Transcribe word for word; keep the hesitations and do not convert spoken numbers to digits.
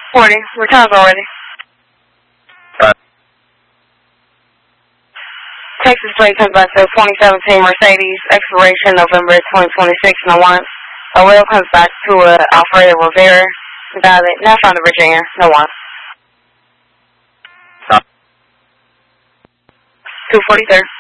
forty. Returns already. Right. Texas plate comes back to twenty seventeen Mercedes, expiration November twenty twenty-six, no warrants. A wheel comes back to uh, Alfredo Rivera, valid, now found in Virginia, no warrants. Huh. two forty-three.